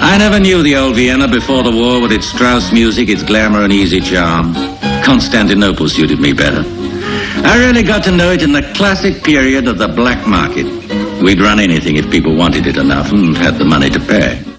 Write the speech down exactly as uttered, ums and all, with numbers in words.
I never knew the old Vienna before the war with its Strauss music, its glamour and easy charm. Constantinople suited me better. I really got to know it in the classic period of the black market. We'd run anything if people wanted it enough and had the money to pay.